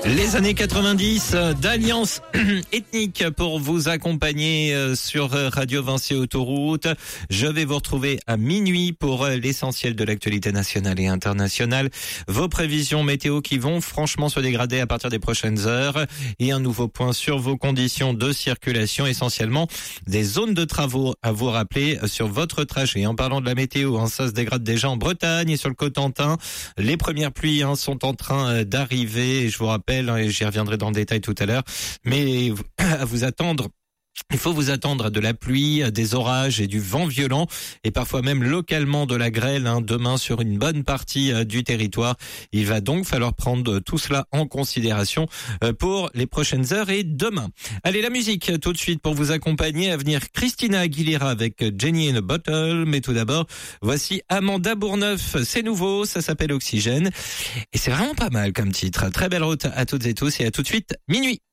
Les années 90 d'Alliance Ethnique pour vous accompagner sur Radio Vinci Autoroute. Je vais vous retrouver à minuit pour l'essentiel de l'actualité nationale et internationale. Vos prévisions météo qui vont franchement se dégrader à partir des prochaines heures et un nouveau point sur vos conditions de circulation, essentiellement des zones de travaux à vous rappeler sur votre trajet. En parlant de la météo, ça se dégrade déjà en Bretagne et sur le Cotentin. Les premières pluies sont en train d'arriver et je vous rappelle, et j'y reviendrai dans le détail tout à l'heure, mais à vous attendre. Il faut vous attendre à de la pluie, à des orages et du vent violent et parfois même localement de la grêle demain sur une bonne partie du territoire. Il va donc falloir prendre tout cela en considération pour les prochaines heures et demain. Allez, la musique tout de suite pour vous accompagner. À venir Christina Aguilera avec Jenny in a Bottle. Mais tout d'abord, voici Amanda Bourneuf. C'est nouveau, ça s'appelle Oxygène. Et c'est vraiment pas mal comme titre. Très belle route à toutes et tous et à tout de suite, minuit.